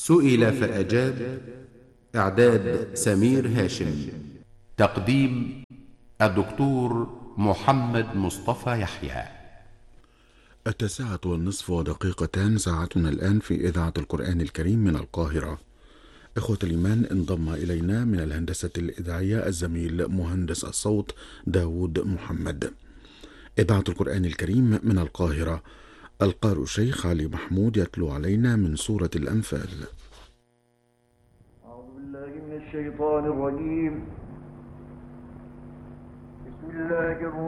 سئل فأجاب. إعداد سمير هاشم. تقديم الدكتور محمد مصطفى يحيى. 9:30 ساعتنا الآن في إذاعة القرآن الكريم من القاهرة. إخوة الإيمان، انضم إلينا من الهندسة الإذاعية الزميل مهندس الصوت داود محمد. إذاعة القرآن الكريم من القاهرة. القارئ الشيخ علي محمود يتلو علينا من سورة الأنفال. أعوذ بالله من الشيطان الرجيم. بسم الله الرحمن